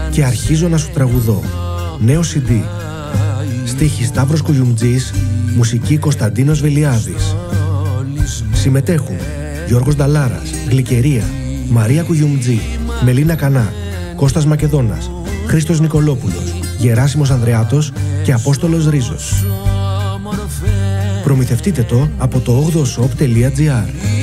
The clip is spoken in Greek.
Και αρχίζω να σου τραγουδώ. Νέο CD. Στίχη Σταύρος Κουγιουμτζής, μουσική Κωνσταντίνος Βελιάδης. Συμμετέχουν Γιώργος Νταλάρας, Γλυκερία, Μαρία Κουγιουμτζή, Μελίνα Κανά, Κώστας Μακεδόνας, Χρήστος Νικολόπουλος, Γεράσιμος Ανδρεάτος και Απόστολος Ρίζος. Προμηθευτείτε το από το 8shop.gr.